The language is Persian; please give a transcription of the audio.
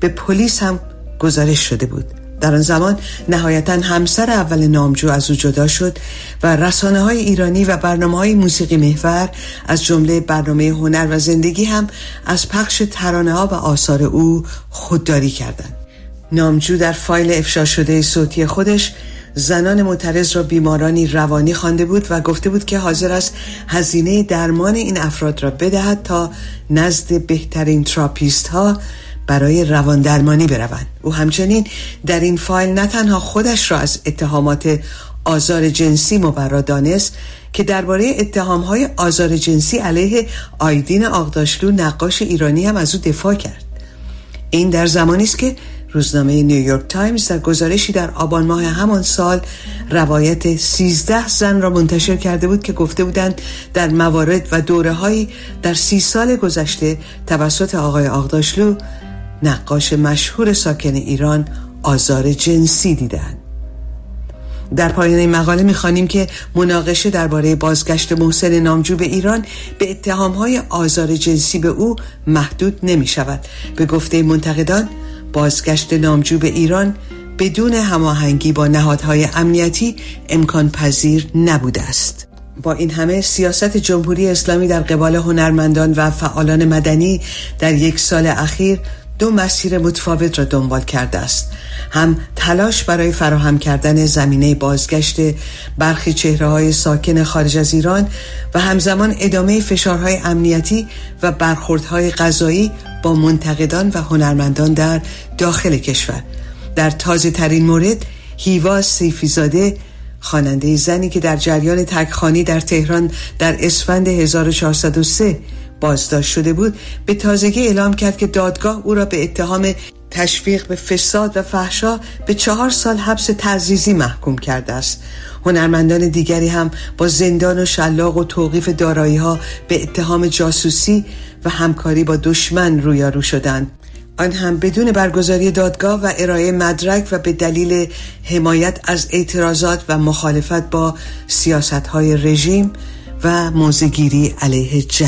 به پلیس هم گزارش شده بود. در آن زمان نهایتاً همسر اول نامجو از او جدا شد و رسانه‌های ایرانی و برنامه‌های موسیقی محور از جمله برنامه هنر و زندگی هم از پخش ترانه‌ها و آثار او خودداری کردند. نامجو در فایل افشا شده صوتی خودش زنان معترض را بیمارانی روانی خوانده بود و گفته بود که حاضر است هزینه درمان این افراد را بدهد تا نزد بهترین تراپیست ها برای روان درمانی بروند. او همچنین در این فایل نه تنها خودش را از اتهامات آزار جنسی مبرا دانست که درباره اتهام‌های آزار جنسی علیه آیدین آغداشلو نقاش ایرانی هم از او دفاع کرد. این در زمانی است که روزنامه نیویورک تایمز در گزارشی در آبان ماه همان سال روایت 13 زن را منتشر کرده بود که گفته بودند در موارد و دوره‌هایی در 30 سال گذشته توسط آقای آغداشلو نقاش مشهور ساکن ایران آزار جنسی دیدند. در پایان این مقاله می‌خوانیم که مناقشه درباره بازگشت محسن نامجو به ایران به اتهام‌های آزار جنسی به او محدود نمی‌شود. به گفته منتقدان بازگشت نامجو به ایران بدون هماهنگی با نهادهای امنیتی امکان پذیر نبوده است. با این همه سیاست جمهوری اسلامی در قبال هنرمندان و فعالان مدنی در یک سال اخیر دو مسیر متفاوت را دنبال کرده است. هم تلاش برای فراهم کردن زمینه بازگشت برخی چهره‌های ساکن خارج از ایران و همزمان ادامه فشارهای امنیتی و برخوردهای قضایی با منتقدان و هنرمندان در داخل کشور. در تازه ترین مورد هیوا سیفیزاده، خواننده زنی که در جریان تکخوانی در تهران در اسفند 1403 بازداشت شده بود، به تازگی اعلام کرد که دادگاه او را به اتهام تشویق به فساد و فحشا به 4 سال حبس تعزیزی محکوم کرده است. هنرمندان دیگری هم با زندان و شلاق و توقیف دارایی‌ها به اتهام جاسوسی و همکاری با دشمن رویارو شدند، آن هم بدون برگزاری دادگاه و ارائه مدرک و به دلیل حمایت از اعتراضات و مخالفت با سیاست‌های رژیم و موضع‌گیری علیه جنگ.